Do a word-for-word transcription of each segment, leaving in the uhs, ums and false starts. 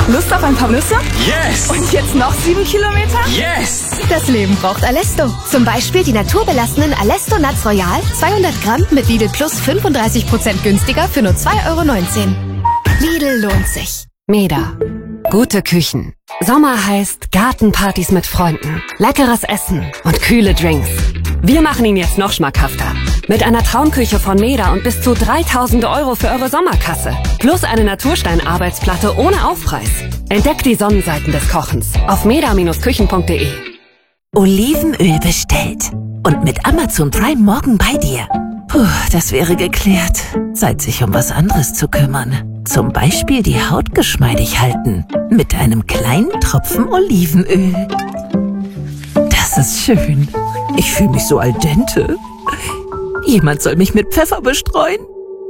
Lust auf ein paar Nüsse? Yes! Und jetzt noch sieben Kilometer? Yes! Das Leben braucht Alesto. Zum Beispiel die naturbelassenen Alesto Nuts Royal, zweihundert Gramm mit Lidl Plus fünfunddreißig Prozent günstiger für nur zwei Euro neunzehn. Lidl lohnt sich. Meda. Gute Küchen. Sommer heißt Gartenpartys mit Freunden, leckeres Essen und kühle Drinks. Wir machen ihn jetzt noch schmackhafter. Mit einer Traumküche von Meda und bis zu dreitausend Euro für eure Sommerkasse. Plus eine Naturstein-Arbeitsplatte ohne Aufpreis. Entdeckt die Sonnenseiten des Kochens auf meda Bindestrich küchen punkt de. Olivenöl bestellt. Und mit Amazon Prime morgen bei dir. Puh, das wäre geklärt. Zeit, sich um was anderes zu kümmern. Zum Beispiel die Haut geschmeidig halten. Mit einem kleinen Tropfen Olivenöl. Das ist schön. Ich fühle mich so al dente. Jemand soll mich mit Pfeffer bestreuen.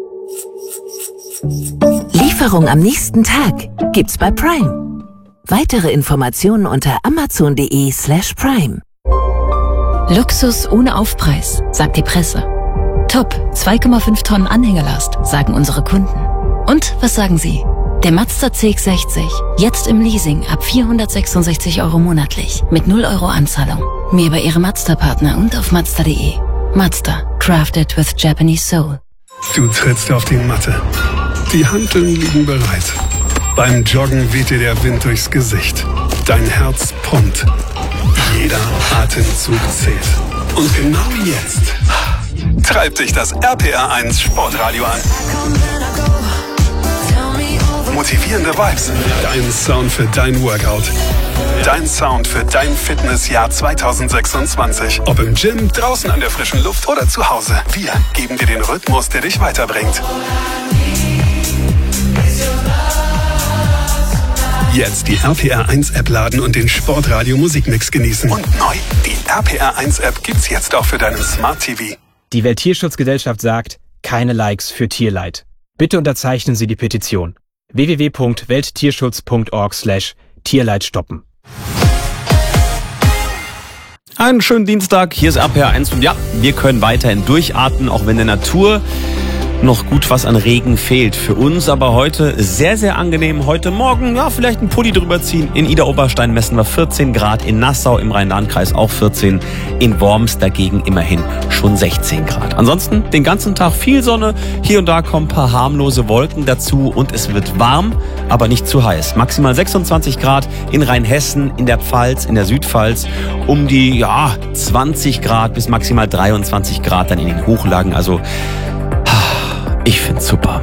Lieferung am nächsten Tag gibt's bei Prime. Weitere Informationen unter amazon.de slash prime. Luxus ohne Aufpreis, sagt die Presse. Top, zwei Komma fünf Tonnen Anhängerlast, sagen unsere Kunden. Und was sagen Sie? Der Mazda C X sechzig, jetzt im Leasing ab vierhundertsechsundsechzig Euro monatlich, mit null Euro Anzahlung. Mehr bei Ihrem Mazda-Partner und auf mazda punkt de. Mazda, crafted with Japanese soul. Du trittst auf die Matte. Die Hanteln liegen bereit. Beim Joggen weht dir der Wind durchs Gesicht. Dein Herz pumpt. Jeder Atemzug zählt. Und genau jetzt treibt dich das R P R eins Sportradio an. Motivierende Vibes. Dein Sound für dein Workout. Dein Sound für dein Fitnessjahr zwanzig sechsundzwanzig. Ob im Gym, draußen an der frischen Luft oder zu Hause. Wir geben dir den Rhythmus, der dich weiterbringt. Jetzt die R P R eins App laden und den Sportradio Musikmix genießen. Und neu, die R P R eins App gibt's jetzt auch für deinen Smart T V. Die Welttierschutzgesellschaft sagt, keine Likes für Tierleid. Bitte unterzeichnen Sie die Petition. w w w punkt welttierschutz punkt org slash Tierleid stoppen. Einen schönen Dienstag, hier ist R P R eins und ja, wir können weiterhin durchatmen, auch wenn der Natur noch gut was an Regen fehlt. Für uns aber heute sehr, sehr angenehm. Heute Morgen, ja, vielleicht einen Pulli drüber ziehen. In Idar-Oberstein messen wir vierzehn Grad, in Nassau im Rhein-Lahn-Kreis auch vierzehn, in Worms dagegen immerhin schon sechzehn Grad. Ansonsten den ganzen Tag viel Sonne, hier und da kommen ein paar harmlose Wolken dazu und es wird warm, aber nicht zu heiß. Maximal sechsundzwanzig Grad in Rheinhessen, in der Pfalz, in der Südpfalz, um die ja zwanzig Grad bis maximal dreiundzwanzig Grad dann in den Hochlagen. Also ich find's super.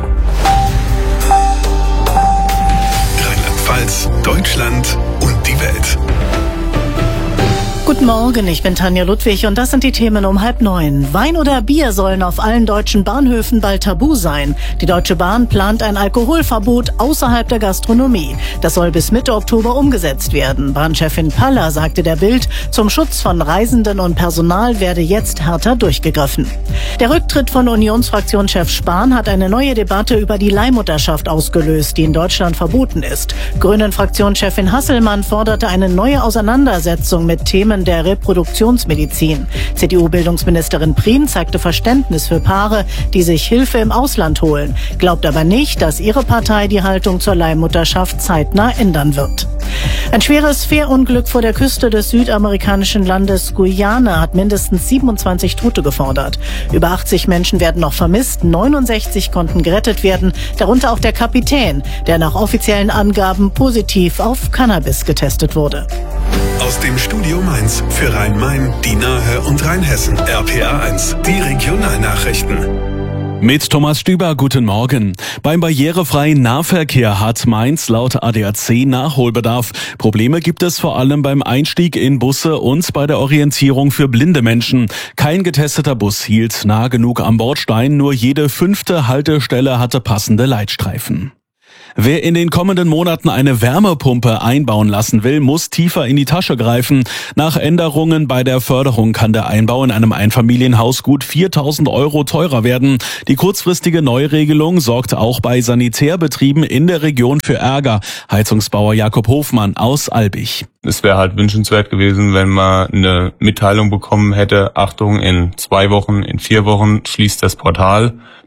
Rheinland-Pfalz, Deutschland und die Welt. Guten Morgen, ich bin Tanja Ludwig und das sind die Themen um halb neun. Wein oder Bier sollen auf allen deutschen Bahnhöfen bald tabu sein. Die Deutsche Bahn plant ein Alkoholverbot außerhalb der Gastronomie. Das soll bis Mitte Oktober umgesetzt werden. Bahnchefin Paller sagte der Bild, zum Schutz von Reisenden und Personal werde jetzt härter durchgegriffen. Der Rücktritt von Unionsfraktionschef Spahn hat eine neue Debatte über die Leihmutterschaft ausgelöst, die in Deutschland verboten ist. Grünen-Fraktionschefin Hasselmann forderte eine neue Auseinandersetzung mit Themen der Reproduktionsmedizin. C D U-Bildungsministerin Prien zeigte Verständnis für Paare, die sich Hilfe im Ausland holen, glaubt aber nicht, dass ihre Partei die Haltung zur Leihmutterschaft zeitnah ändern wird. Ein schweres Fährunglück vor der Küste des südamerikanischen Landes Guyana hat mindestens siebenundzwanzig Tote gefordert. Über achtzig Menschen werden noch vermisst, neunundsechzig konnten gerettet werden, darunter auch der Kapitän, der nach offiziellen Angaben positiv auf Cannabis getestet wurde. Aus dem Studio Mainz für Rhein-Main, die Nahe und Rheinhessen. R P R eins, die Regionalnachrichten. Mit Thomas Stüber, guten Morgen. Beim barrierefreien Nahverkehr hat Mainz laut A D A C Nachholbedarf. Probleme gibt es vor allem beim Einstieg in Busse und bei der Orientierung für blinde Menschen. Kein getesteter Bus hielt nah genug am Bordstein, nur jede fünfte Haltestelle hatte passende Leitstreifen. Wer in den kommenden Monaten eine Wärmepumpe einbauen lassen will, muss tiefer in die Tasche greifen. Nach Änderungen bei der Förderung kann der Einbau in einem Einfamilienhaus gut viertausend Euro teurer werden. Die kurzfristige Neuregelung sorgt auch bei Sanitärbetrieben in der Region für Ärger. Heizungsbauer Jakob Hofmann aus Albig. Es wäre halt wünschenswert gewesen, wenn man eine Mitteilung bekommen hätte, Achtung, in zwei Wochen, in vier Wochen schließt das Portal.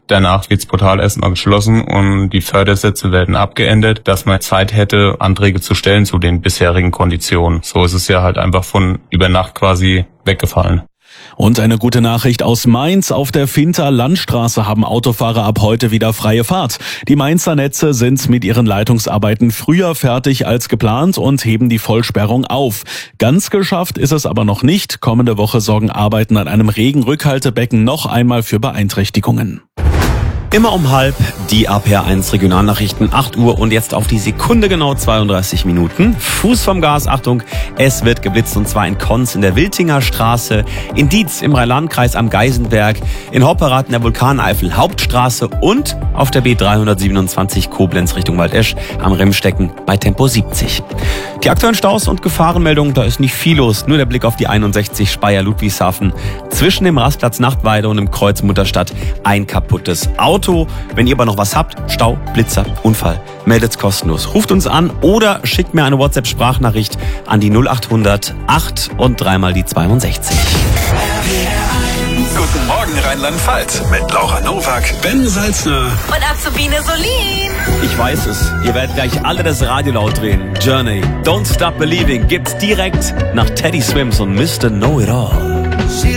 Danach wird das Portal erstmal geschlossen und die Fördersätze werden abgeändert, dass man Zeit hätte, Anträge zu stellen zu den bisherigen Konditionen. So ist es ja halt einfach von über Nacht quasi weggefallen. Und eine gute Nachricht aus Mainz. Auf der Finter Landstraße haben Autofahrer ab heute wieder freie Fahrt. Die Mainzer Netze sind mit ihren Leitungsarbeiten früher fertig als geplant und heben die Vollsperrung auf. Ganz geschafft ist es aber noch nicht. Kommende Woche sorgen Arbeiten an einem Regenrückhaltebecken noch einmal für Beeinträchtigungen. Immer um halb die A P R eins Regionalnachrichten, acht Uhr und jetzt auf die Sekunde genau zweiunddreißig Minuten. Fuß vom Gas, Achtung, es wird geblitzt und zwar in Konz in der Wiltinger Straße, in Dietz im Rhein-Lahn-Kreis am Geisenberg, in Hopperath in der Vulkaneifel Hauptstraße und auf der B dreihundertsiebenundzwanzig Koblenz Richtung Waldesch am Remstecken bei Tempo siebzig. Die aktuellen Staus und Gefahrenmeldungen, da ist nicht viel los, nur der Blick auf die einundsechzig Speyer-Ludwigshafen. Zwischen dem Rastplatz Nachtweide und dem Kreuz Mutterstadt ein kaputtes Auto. Wenn ihr aber noch was habt, Stau, Blitzer, Unfall, meldet's kostenlos. Ruft uns an oder schickt mir eine WhatsApp-Sprachnachricht an die null achthundert acht und dreimal die zweiundsechzig. Guten Morgen Rheinland-Pfalz mit Laura Nowak, Ben Salzner Und Azubine Solin. Ich weiß es, ihr werdet gleich alle das Radio laut drehen. Journey, Don't Stop Believing gibt's direkt nach Teddy Swims und Mister Know It All.